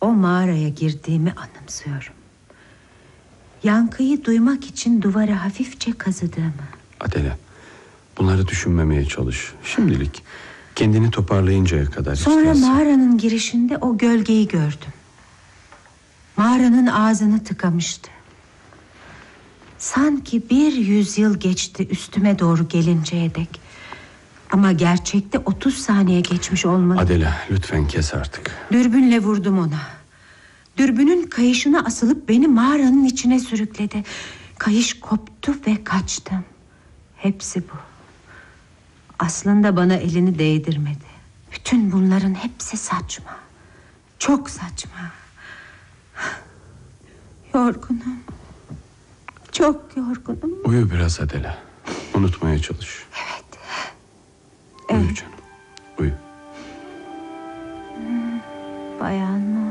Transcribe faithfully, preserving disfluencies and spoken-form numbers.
o mağaraya girdiğimi anımsıyorum. Yankıyı duymak için duvarı hafifçe kazıdığımı. Adela, bunları düşünmemeye çalış. Şimdilik kendini toparlayıncaya kadar. Sonra istersen. mağaranın girişinde o gölgeyi gördüm. Mağaranın ağzını tıkamıştı. Sanki bir yüzyıl geçti üstüme doğru gelinceye dek. Ama gerçekte otuz saniye geçmiş olmalı. Adela, lütfen kes artık. Dürbünle vurdum ona. Dürbünün kayışına asılıp beni mağaranın içine sürükledi. Kayış koptu ve kaçtım. Hepsi bu. Aslında bana elini değdirmedi. Bütün bunların hepsi saçma. Çok saçma. Yorgunum. Çok yorgunum. Uyu biraz Adela. Unutmaya çalış. Evet. Uyu Evet. canım. Uyu. Bayan mı?